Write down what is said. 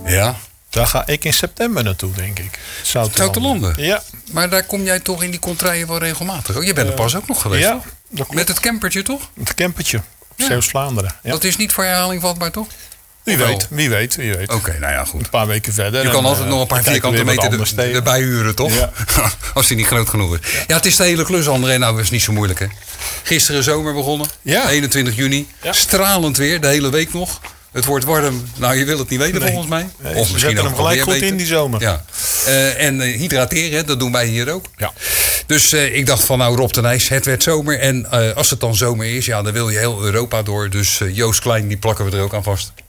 Ja. Daar ga ik in september naartoe, denk ik. Zoutelanden? Ja. Maar daar kom jij toch in die contraien wel regelmatig? Je bent er pas ook nog geweest. Ja, dat klopt. Met het campertje, toch? Het campertje. Ja. Zeeuws-Vlaanderen. Ja. Dat is niet voor herhaling vatbaar, toch? Wie weet. Oké, nou ja, goed. Een paar weken verder. Je kan altijd nog een paar vierkante meter erbij huren, toch? Ja. Als die niet groot genoeg is. Ja, het is de hele klus, André. Nou, dat is niet zo moeilijk, hè? Gisteren zomer begonnen. Ja. 21 juni. Ja. Stralend weer, de hele week nog. Het wordt warm. Nou, je wil het niet weten volgens mij. Nee, of misschien ook hem gelijk goed weten. in die zomer. Ja. En hydrateren, hè, dat doen wij hier ook. Ja. Dus ik dacht van, nou Rob de Nijs, het werd zomer. En als het dan zomer is, ja, dan wil je heel Europa door. Dus Joost Klein, die plakken we er ook aan vast.